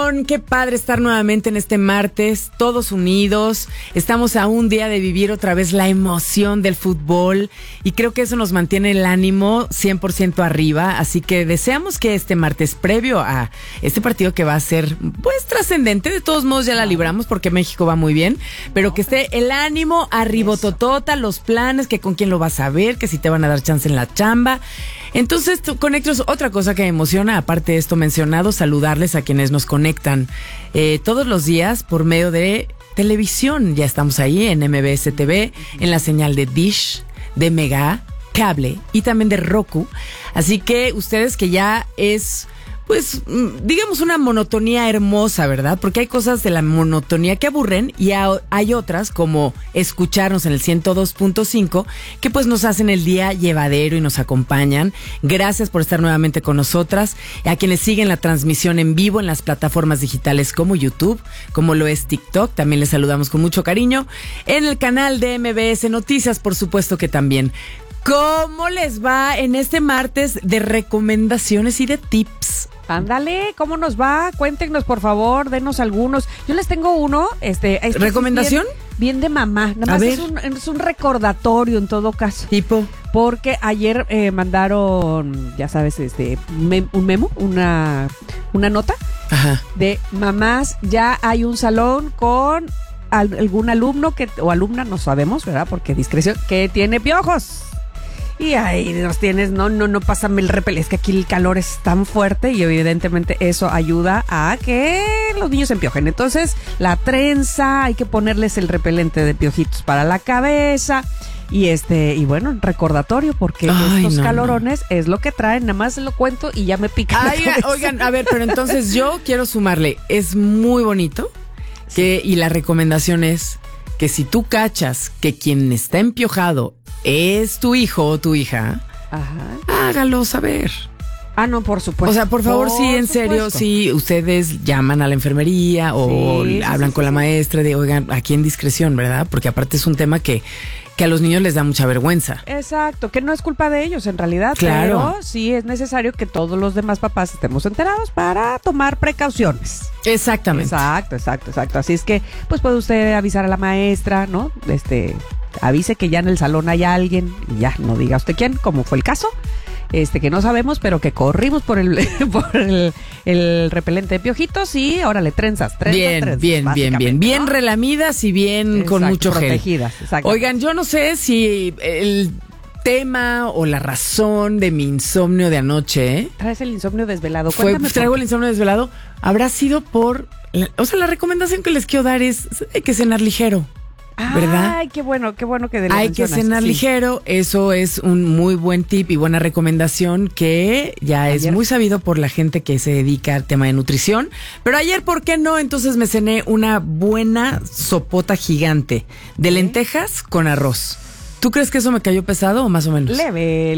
emoción, qué padre estar nuevamente en este martes, todos unidos. Estamos a un día de vivir otra vez la emoción del fútbol y creo que eso nos mantiene el ánimo 100% arriba. Así que deseamos que este martes, previo a este partido que va a ser pues trascendente, de todos modos ya la libramos porque México va muy bien, pero que esté el ánimo arribototota, los planes, que con quién lo vas a ver, que si te van a dar chance en la chamba. Entonces, Conectors, otra cosa que me emociona, aparte de esto mencionado, saludarles a quienes nos conectan todos los días por medio de televisión. Ya estamos ahí en MBS TV, en la señal de Dish, de Mega, Cable y también de Roku. Así que ustedes que ya es... pues, digamos, una monotonía hermosa, ¿verdad? Porque hay cosas de la monotonía que aburren y hay otras, como escucharnos en el 102.5, que pues nos hacen el día llevadero y nos acompañan. Gracias por estar nuevamente con nosotras. A quienes siguen la transmisión en vivo en las plataformas digitales como YouTube, como lo es TikTok, también les saludamos con mucho cariño. En el canal de MBS Noticias, por supuesto que también. ¿Cómo les va en este martes de recomendaciones y de tips? Ándale, ¿cómo nos va? Cuéntenos, por favor, denos algunos. Yo les tengo uno. ¿Recomendación? Bien de mamá. Nada más es un recordatorio en todo caso. Tipo. Porque ayer mandaron, ya sabes, un memo, una nota. Ajá. De mamás. Ya hay un salón con algún alumno o alumna, no sabemos, ¿verdad? Porque discreción, que tiene piojos. Y ahí nos tienes, no, pásame el repelente. Es que aquí el calor es tan fuerte y evidentemente eso ayuda a que los niños se empiojen. Entonces, la trenza, hay que ponerles el repelente de piojitos para la cabeza. Y bueno, recordatorio, porque estos calorones es lo que traen. Nada más lo cuento y ya me pica. Oigan, a ver, pero entonces yo quiero sumarle. Es muy bonito y la recomendación es que si tú cachas que quien está empiojado es tu hijo o tu hija, ajá, hágalo saber. Ah, no, por supuesto. O sea, por favor, sí, en serio, sí, ustedes llaman a la enfermería o hablan con la maestra de, oigan, aquí en discreción, ¿verdad? Porque aparte es un tema que a los niños les da mucha vergüenza. Exacto, que no es culpa de ellos en realidad, claro, pero sí es necesario que todos los demás papás estemos enterados para tomar precauciones. Exactamente. Exacto. Así es que, pues puede usted avisar a la maestra, ¿no? Avise que ya en el salón hay alguien, y ya, no diga usted quién, como fue el caso. Que no sabemos, pero que corrimos por el repelente de piojitos y órale, trenzas. Bien relamidas y bien con mucho gel. Protegidas, exacto. Oigan, yo no sé si el tema o la razón de mi insomnio de anoche, ¿Traes el insomnio desvelado? Traigo el insomnio desvelado. Habrá sido por... la recomendación que les quiero dar es hay que cenar ligero. ¿Verdad? Ay, qué bueno que hay que cenar ligero, eso es un muy buen tip y buena recomendación que ya es muy sabido por la gente que se dedica al tema de nutrición. Pero ayer, ¿por qué no? Entonces me cené una buena sopota gigante de lentejas con arroz. ¿Tú crees que eso me cayó pesado o más o menos? Leve.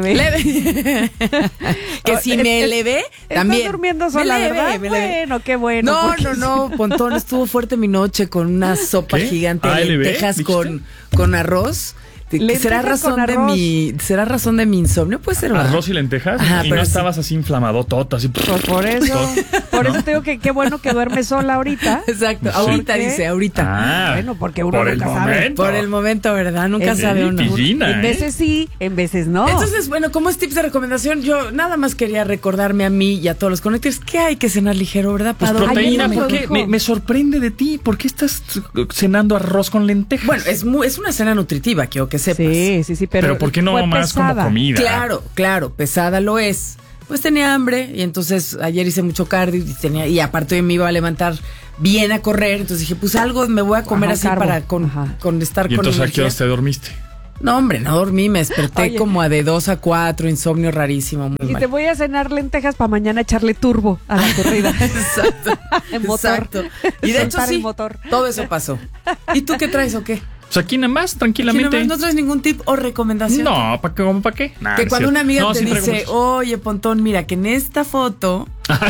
Que si me elevé, también. ¿Estás durmiendo sola, verdad? Bueno, qué bueno. No, Pontón, estuvo fuerte mi noche con una sopa gigante de lentejas con arroz. ¿Será razón de mi insomnio? Puede ser, ¿verdad? Arroz y lentejas. Ajá, y no estabas así inflamadotota, así. Pues por eso te digo que qué bueno que duermes sola ahorita. Exacto, ahorita. Bueno, porque uno nunca sabe. Por el momento, ¿verdad? Nunca sabe uno. En veces sí, en veces no. Entonces, bueno, como es tips de recomendación, yo nada más quería recordarme a mí y a todos los conectores que hay que cenar ligero, ¿verdad? Pues proteína, ¿por qué? Me sorprende de ti. ¿Por qué estás cenando arroz con lentejas? Bueno, es una cena nutritiva, quiero que sepas. Sí, pero ¿por qué no más pesada? Como comida? Claro, pesada lo es. Pues tenía hambre y entonces ayer hice mucho cardio y aparte hoy me iba a levantar bien a correr, entonces dije, pues algo me voy a comer así para con estar con ¿Y entonces energía. a qué horas te dormiste? No, hombre, no dormí, me desperté como a de 2 a 4, insomnio rarísimo, muy mal. Te voy a cenar lentejas para mañana echarle turbo a la corrida. Exacto. En motor. Exacto. Y de hecho sí, todo eso pasó. ¿Y tú qué traes o qué? Pues aquí nada más, tranquilamente. ¿No traes ningún tip o recomendación? No, ¿para qué? Nah, que cuando una amiga te dice, oye, Pontón, mira, que en esta foto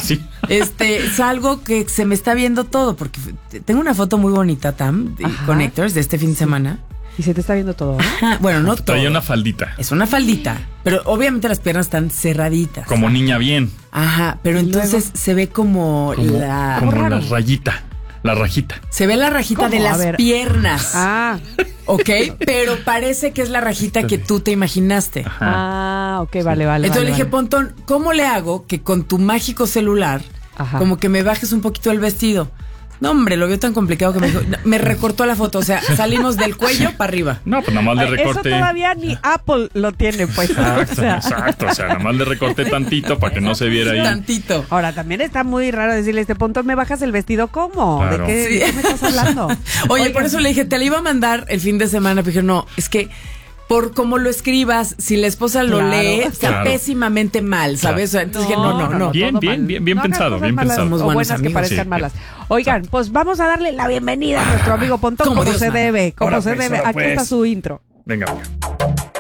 salgo que se me está viendo todo, porque tengo una foto muy bonita, Tam, de Connectors, de este fin de semana. Y se te está viendo todo, ¿no? Ajá, bueno, no todo. Traía una faldita. Es una faldita, pero obviamente las piernas están cerraditas. Como niña bien. Ajá, pero entonces se ve como la... Como la rayita. La rajita. Se ve la rajita de ¿Cómo? A las ver. piernas. Ah, ¿Ok? Pero parece que es la rajita que tú te imaginaste. ok, vale. Entonces le dije, vale. Pontón, ¿cómo le hago que con tu mágico celular, Ajá. como que me bajes un poquito el vestido? No, hombre, lo vio tan complicado que me dijo, me recortó la foto, o sea, salimos del cuello para arriba. No, pues nada más le recorté. Eso todavía ni Apple lo tiene, pues. Exacto. O sea, nada más le recorté tantito para que no se viera ahí. Tantito. Ahora, también está muy raro decirle a este Pontón, ¿me bajas el vestido? ¿Cómo? Claro. ¿De Sí. qué me estás hablando? Oye, Oigan, por eso le dije, te la iba a mandar el fin de semana, pero dije, no, es que por cómo lo escribas, si la esposa lo Claro. lee, está Claro. pésimamente mal, ¿sabes? O sea, entonces dije, no. Bien, todo bien, mal. bien No hagan pensado, cosas bien malas, pensado. Somos O buenos buenas que amigos, parezcan sí. malas. Oigan, pues vamos a darle la bienvenida a nuestro amigo Pontón como como Dios se manda. debe, como Ahora se pues, debe. ahora Aquí pues. está su intro. Venga.